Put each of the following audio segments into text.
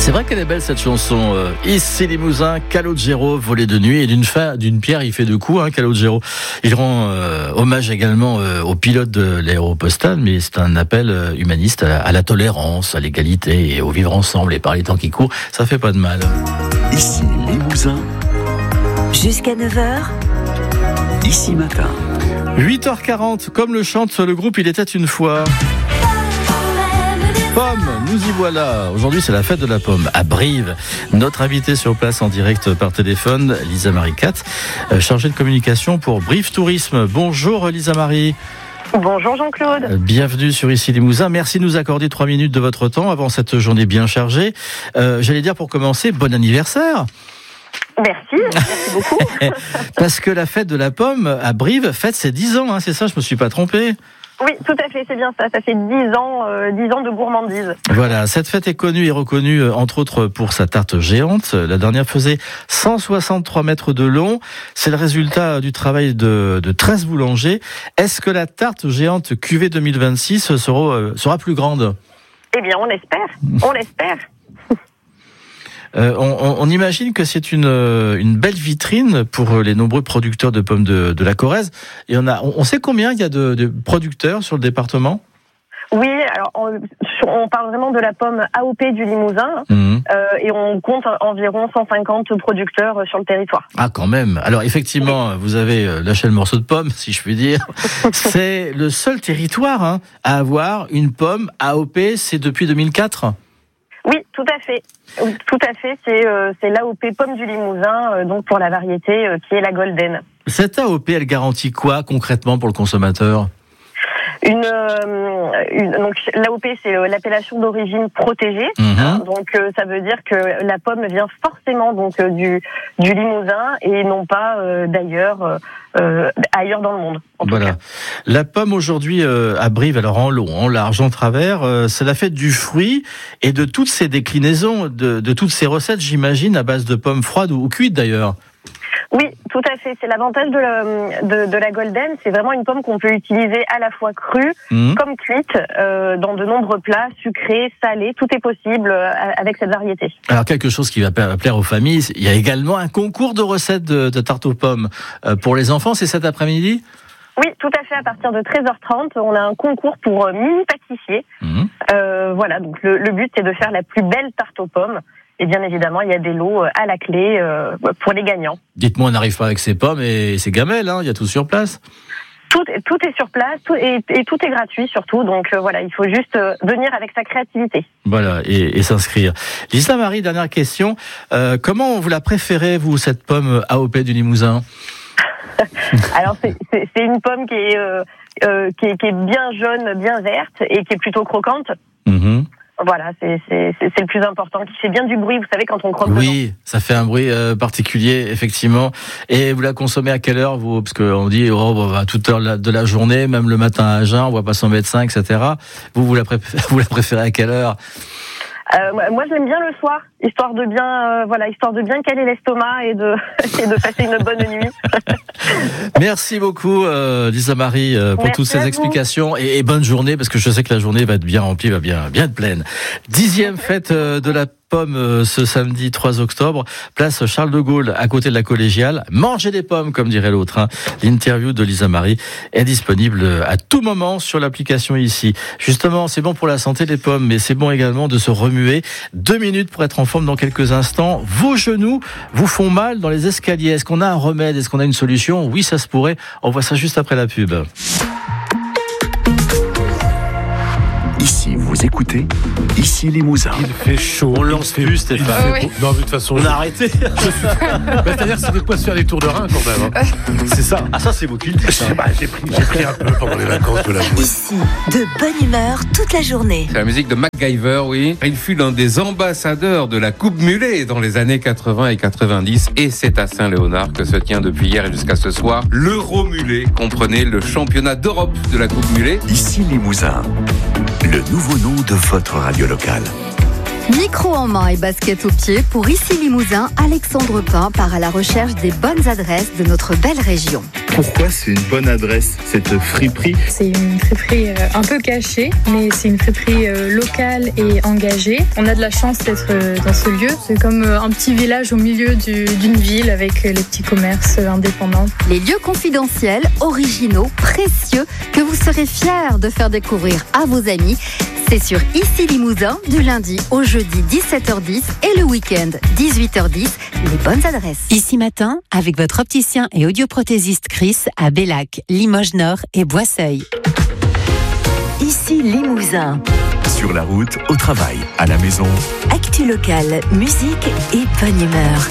C'est vrai qu'elle est belle cette chanson. Ici Limousin, Calogero, volé de nuit, et d'une pierre il fait deux coups, Calogero. Il rend hommage également aux pilotes de l'aéropostale, mais c'est un appel humaniste à la tolérance, à l'égalité et au vivre ensemble. Et par les temps qui courent, ça fait pas de mal. Ici Limousin. Jusqu'à 9h. Ici Matin. 8h40, comme le chante le groupe Il était une fois. Pomme, nous y voilà. Aujourd'hui, c'est la fête de la pomme à Brive. Notre invitée sur place en direct par téléphone, Lisa Marie Cat, chargée de communication pour Brive Tourisme. Bonjour Lisa Marie. Bonjour Jean-Claude. Bienvenue sur Ici Limousin. Merci de nous accorder 3 minutes de votre temps avant cette journée bien chargée. J'allais dire pour commencer, bon anniversaire. Merci beaucoup. Parce que la fête de la pomme à Brive fête ses 10 ans, c'est ça, je me suis pas trompé. Oui, tout à fait, c'est bien ça. Ça fait 10 ans de gourmandise. Voilà, cette fête est connue et reconnue, entre autres, pour sa tarte géante. La dernière faisait 163 mètres de long. C'est le résultat du travail de 13 boulangers. Est-ce que la tarte géante cuvée 2026 sera plus grande ? Eh bien, on l'espère. On imagine que c'est une belle vitrine pour les nombreux producteurs de pommes de la Corrèze. Et on sait combien il y a de producteurs sur le département ? Oui, alors on parle vraiment de la pomme AOP du Limousin, et on compte environ 150 producteurs sur le territoire. Ah, quand même. Alors effectivement, vous avez lâché le morceau de pomme, si je puis dire. C'est le seul territoire à avoir une pomme AOP, c'est depuis 2004 ? Oui, tout à fait. C'est l'AOP pomme du Limousin, donc pour la variété qui est la Golden. Cette AOP, elle garantit quoi concrètement pour le consommateur ? Donc l'AOP, c'est l'appellation d'origine protégée. Donc ça veut dire que la pomme vient forcément donc du Limousin et non pas d'ailleurs ailleurs dans le monde. Voilà. La pomme aujourd'hui à Brive, alors en long, en large, en travers, c'est la fête du fruit et de toutes ces déclinaisons, de toutes ces recettes, j'imagine, à base de pommes froides ou cuites d'ailleurs. Oui, tout à fait. C'est l'avantage de la Golden. C'est vraiment une pomme qu'on peut utiliser à la fois crue comme cuite dans de nombreux plats, sucrés, salés. Tout est possible avec cette variété. Alors, quelque chose qui va plaire aux familles, il y a également un concours de recettes de tarte aux pommes pour les enfants. C'est cet après-midi ? Oui, tout à fait. À partir de 13h30, on a un concours pour mini-pâtissiers. Voilà, donc le but, c'est de faire la plus belle tarte aux pommes. Et bien évidemment, il y a des lots à la clé pour les gagnants. Dites-moi, on n'arrive pas avec ses pommes et ses gamelles, il y a tout sur place. Tout est sur place, tout est gratuit surtout. Donc voilà, il faut juste venir avec sa créativité. Voilà, et s'inscrire. Lisa Marie, dernière question. Comment vous la préférez, vous, cette pomme AOP du Limousin ? Alors c'est une pomme qui est bien jaune, bien verte et qui est plutôt croquante. Voilà, c'est le plus important, qui fait bien du bruit, vous savez, quand on croque dedans. Oui, ça fait un bruit particulier, effectivement. Et vous la consommez à quelle heure, vous ? Parce qu'on dit, à toute heure de la journée, même le matin à jeun, on voit pas son médecin, etc. Vous la préférez à quelle heure ? Moi, je l'aime bien le soir, histoire de bien caler l'estomac et de passer une bonne nuit. Merci beaucoup, Lisa Marie, pour toutes ces explications et bonne journée, parce que je sais que la journée va être bien remplie, va bien être pleine. 10e fête de la pomme ce samedi 3 octobre, place Charles de Gaulle, à côté de la collégiale. Mangez des pommes, comme dirait l'autre. L'interview de Lisa Marie est disponible à tout moment sur l'application ici. Justement, c'est bon pour la santé les pommes, mais c'est bon également de se remuer. 2 minutes pour être en forme dans quelques instants. Vos genoux vous font mal dans les escaliers. Est-ce qu'on a un remède ? Est-ce qu'on a une solution ? Oui, ça se pourrait. On voit ça juste après la pub. Ici, vous écoutez Ici Limousin. Il fait chaud. On lance plus, Stéphane. Non, mais de toute façon, on a arrêté. C'est-à-dire, c'est de quoi se faire des tours de rein quand même. C'est ça. Ah, ça, c'est vous qui le dites. J'ai pris un peu pendant les vacances de la journée. Ici, de bonne humeur toute la journée. C'est la musique de MacGyver, oui. Il fut l'un des ambassadeurs de la Coupe Mulet dans les années 80 et 90. Et c'est à Saint-Léonard que se tient depuis hier et jusqu'à ce soir l'Euro Mulet. Comprenez le championnat d'Europe de la Coupe Mulet. Ici Limousin. Le nouveau nom de votre radio locale. Micro en main et basket au pied, pour Ici Limousin, Alexandre Pin part à la recherche des bonnes adresses de notre belle région. Pourquoi c'est une bonne adresse, cette friperie ? C'est une friperie un peu cachée, mais c'est une friperie locale et engagée. On a de la chance d'être dans ce lieu. C'est comme un petit village au milieu d'une ville avec les petits commerces indépendants. Les lieux confidentiels, originaux, précieux, que vous serez fiers de faire découvrir à vos amis. C'est sur Ici Limousin, du lundi au jeudi 17h10 et le week-end 18h10, les bonnes adresses. Ici Matin, avec votre opticien et audioprothésiste Chris à Bellac, Limoges Nord et Boisseuil. Ici Limousin. Sur la route, au travail, à la maison. Actu locale, musique et bonne humeur.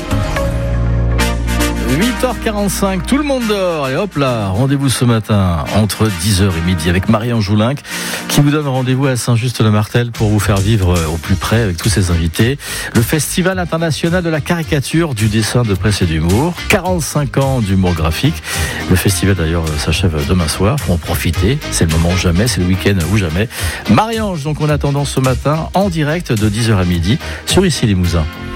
8h45, tout le monde dort et hop là, rendez-vous ce matin entre 10h et midi avec Marianne Joulinck qui vous donne rendez-vous à Saint-Just-le-Martel pour vous faire vivre au plus près avec tous ses invités. Le Festival international de la caricature, du dessin, de presse et d'humour, 45 ans d'humour graphique. Le festival d'ailleurs s'achève demain soir, faut en profiter, c'est le moment ou jamais, c'est le week-end ou jamais. Marie-Ange, donc en attendant ce matin en direct de 10h à midi sur Ici Limousin.